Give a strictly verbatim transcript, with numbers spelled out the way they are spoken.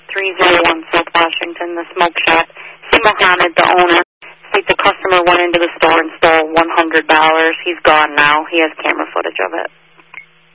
three oh one South Washington, the smoke shop. See Mohammed, the owner. Like the customer went into the store and stole one hundred dollars. He's gone now. He has camera footage of it.